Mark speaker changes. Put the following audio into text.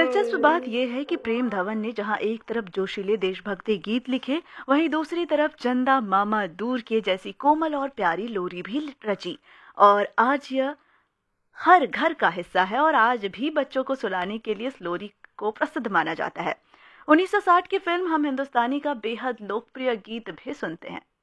Speaker 1: दिलचस्प बात यह है कि प्रेम धवन ने जहां एक तरफ जोशीले देशभक्ति गीत लिखे, वहीं दूसरी तरफ चंदा मामा दूर के जैसी कोमल और प्यारी लोरी भी रची। और आज यह हर घर का हिस्सा है और आज भी बच्चों को सुलाने के लिए इस लोरी को प्रसिद्ध माना जाता है। 1960 की फिल्म हम हिंदुस्तानी का बेहद लोकप्रिय गीत भी सुनते हैं।